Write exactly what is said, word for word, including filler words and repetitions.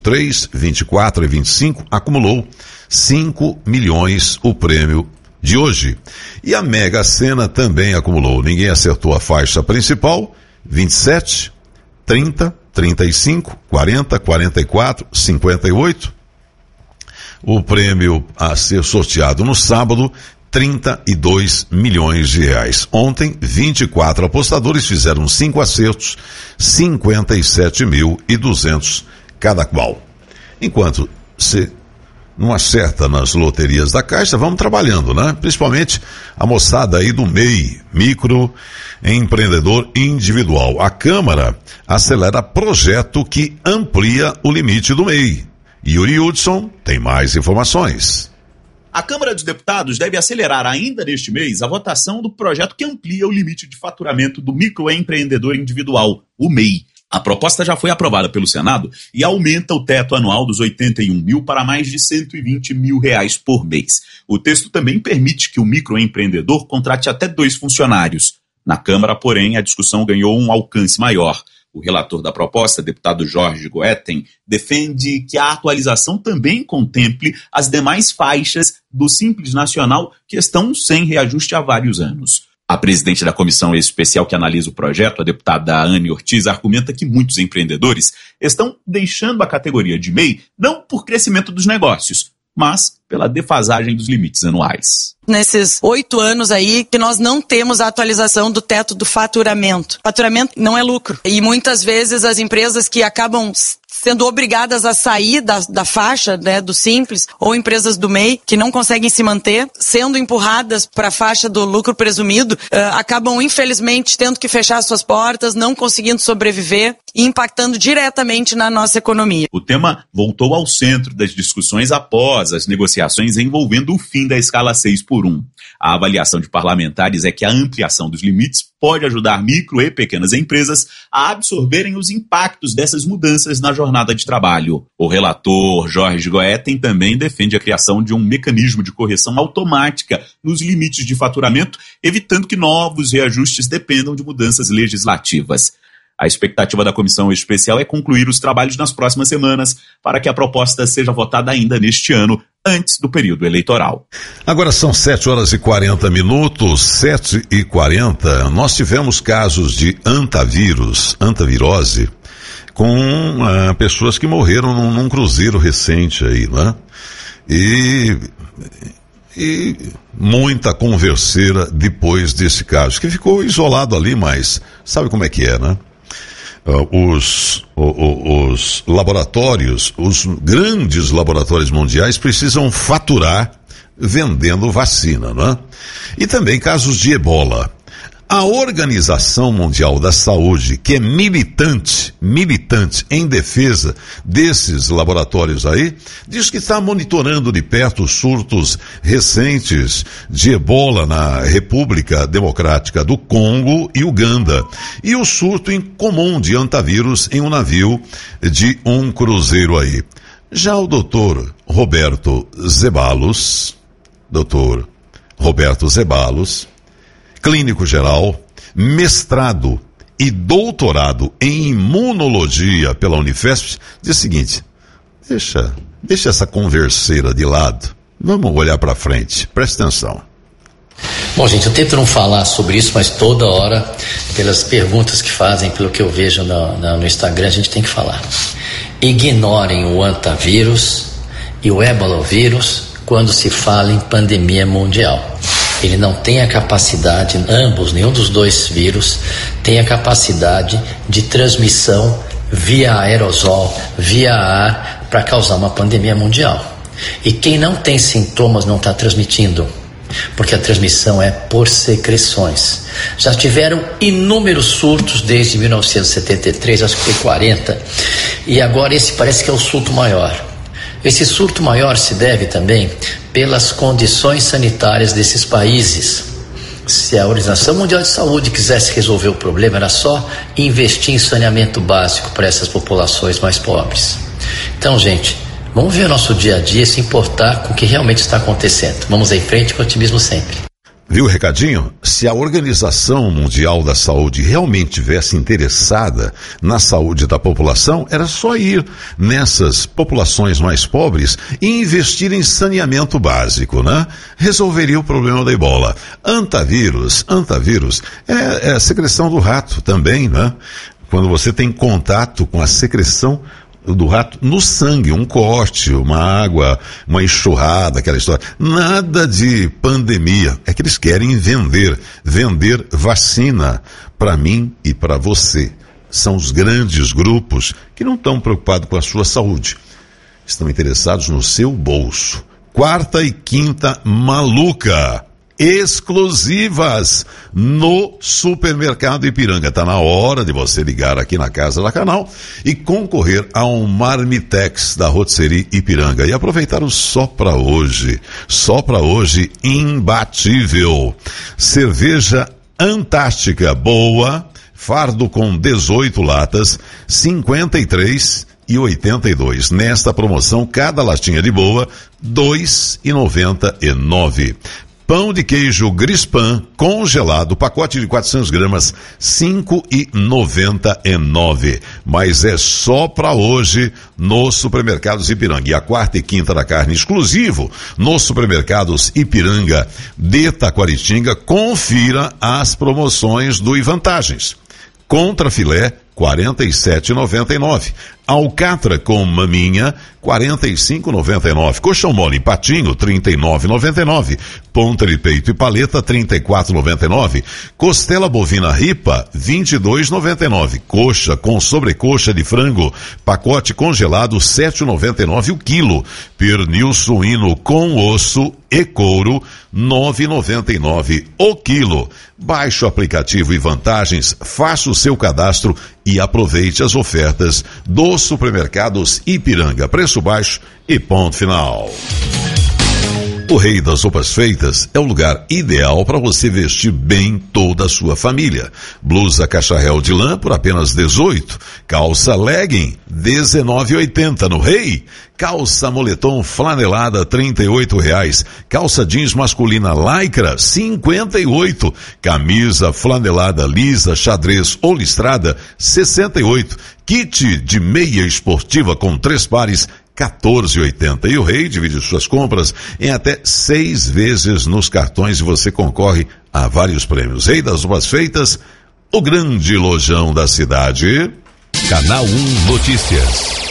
três, vinte e quatro e vinte e cinco, acumulou cinco milhões o prêmio de hoje. E a Mega Sena também acumulou. Ninguém acertou a faixa principal: vinte e sete, trinta, trinta e cinco, quarenta, quarenta e quatro, cinquenta e oito. O prêmio a ser sorteado no sábado, trinta e dois milhões de reais. Ontem, vinte e quatro apostadores fizeram cinco acertos, cinquenta e sete mil e duzentos cada qual. Enquanto você não acerta nas loterias da Caixa, vamos trabalhando, né? Principalmente a moçada aí do M E I, micro empreendedor individual. A Câmara acelera projeto que amplia o limite do M E I. Yuri Hudson tem mais informações. A Câmara dos Deputados deve acelerar ainda neste mês a votação do projeto que amplia o limite de faturamento do microempreendedor individual, o M E I. A proposta já foi aprovada pelo Senado e aumenta o teto anual dos oitenta e um mil para mais de cento e vinte mil reais por mês. O texto também permite que o microempreendedor contrate até dois funcionários. Na Câmara, porém, a discussão ganhou um alcance maior. O relator da proposta, deputado Jorge Goetten, defende que a atualização também contemple as demais faixas do Simples Nacional que estão sem reajuste há vários anos. A presidente da comissão especial que analisa o projeto, a deputada Anne Ortiz, argumenta que muitos empreendedores estão deixando a categoria de M E I não por crescimento dos negócios, mas pela defasagem dos limites anuais. Nesses oito anos aí que nós não temos a atualização do teto do faturamento. Faturamento não é lucro. E muitas vezes as empresas que acabam sendo obrigadas a sair da, da faixa, né, do Simples, ou empresas do M E I que não conseguem se manter, sendo empurradas para a faixa do lucro presumido, uh, acabam infelizmente tendo que fechar suas portas, não conseguindo sobreviver e impactando diretamente na nossa economia. O tema voltou ao centro das discussões após as negociações envolvendo o fim da escala seis por um. A avaliação de parlamentares é que a ampliação dos limites pode ajudar micro e pequenas empresas a absorverem os impactos dessas mudanças na jornada de trabalho. O relator Jorge Goetten também defende a criação de um mecanismo de correção automática nos limites de faturamento, evitando que novos reajustes dependam de mudanças legislativas. A expectativa da comissão especial é concluir os trabalhos nas próximas semanas para que a proposta seja votada ainda neste ano, antes do período eleitoral. Agora são sete horas e quarenta minutos, sete e quarenta. Nós tivemos casos de antavírus, antavirose, com ah, pessoas que morreram num, num cruzeiro recente aí, né? E, e muita converseira depois desse caso, que ficou isolado ali, mas sabe como é que é, né? Uh, os, os, os laboratórios, os grandes laboratórios mundiais precisam faturar vendendo vacina, né? E também casos de ebola. A Organização Mundial da Saúde, que é militante, militante em defesa desses laboratórios aí, diz que está monitorando de perto os surtos recentes de ebola na República Democrática do Congo e Uganda, e o surto incomum de antavírus em um navio de um cruzeiro aí. Já o doutor Roberto Zeballos, doutor Roberto Zeballos, clínico geral, mestrado e doutorado em imunologia pela Unifesp, diz o seguinte: deixa, deixa essa converseira de lado, vamos olhar para frente, presta atenção. Bom, gente, eu tento não falar sobre isso, mas toda hora, pelas perguntas que fazem, pelo que eu vejo no, no, no Instagram, a gente tem que falar. Ignorem o antavírus e o ebolavírus quando se fala em pandemia mundial. Ele não tem a capacidade, ambos, nenhum dos dois vírus, tem a capacidade de transmissão via aerosol, via ar, para causar uma pandemia mundial. E quem não tem sintomas não está transmitindo, porque a transmissão é por secreções. Já tiveram inúmeros surtos desde mil novecentos e setenta e três, acho que foi quarenta, e agora esse parece que é o surto maior. Esse surto maior se deve também pelas condições sanitárias desses países. Se a Organização Mundial de Saúde quisesse resolver o problema, era só investir em saneamento básico para essas populações mais pobres. Então, gente, vamos ver o nosso dia a dia e se importar com o que realmente está acontecendo. Vamos em frente com otimismo sempre. Viu o recadinho? Se a Organização Mundial da Saúde realmente tivesse interessada na saúde da população, era só ir nessas populações mais pobres e investir em saneamento básico, né? Resolveria o problema da ebola. Antavírus, antavírus é, é a secreção do rato também, né? Quando você tem contato com a secreção do rato no sangue, um corte, uma água, uma enxurrada, aquela história. Nada de pandemia. É que eles querem vender, vender vacina para mim e para você. São os grandes grupos que não estão preocupados com a sua saúde. Estão interessados no seu bolso. Quarta e quinta maluca. Exclusivas no Supermercado Ipiranga. Tá na hora de você ligar aqui na Casa da Canal e concorrer a um Marmitex da Rotisserie Ipiranga e aproveitar o só pra hoje. Só pra hoje imbatível. Cerveja Antártica boa, fardo com dezoito latas, cinquenta e três e oitenta e dois. Nesta promoção, cada latinha de boa, dois e noventa e nove. Pão de queijo Grispan congelado, pacote de quatrocentas gramas, cinco e noventa e nove. Mas é só para hoje nos Supermercados Ipiranga. E a quarta e quinta da carne exclusivo nos Supermercados Ipiranga de Taquaritinga. Confira as promoções do E Vantagens. Contra filé, quarenta e sete reais e noventa e nove centavos. Alcatra com maminha, quarenta e cinco reais e noventa e nove centavos. Coxão mole patinho, trinta e nove reais e noventa e nove centavos. Ponta de peito e paleta, trinta e quatro reais e noventa e nove centavos. Costela bovina ripa, vinte e dois reais e noventa e nove centavos. Coxa com sobrecoxa de frango, pacote congelado, sete reais e noventa e nove centavos o quilo. Pernil suíno com osso e couro, nove reais e noventa e nove centavos o quilo. Baixe o aplicativo E Vantagens, faça o seu cadastro e aproveite as ofertas dos Supermercados Ipiranga. Preço baixo e ponto final. O Rei das Roupas Feitas é o lugar ideal para você vestir bem toda a sua família. Blusa cacharel de lã por apenas dezoito. Calça legging, dezenove e oitenta no Rei. Calça moletom flanelada, trinta e oito reais. Calça jeans masculina lycra, cinquenta e oito. Camisa flanelada lisa, xadrez ou listrada, sessenta e oito. Kit de meia esportiva com três pares, quatorze e oitenta. E o Rei divide suas compras em até seis vezes nos cartões e você concorre a vários prêmios. Rei das Roupas Feitas, o grande lojão da cidade. Canal um Notícias.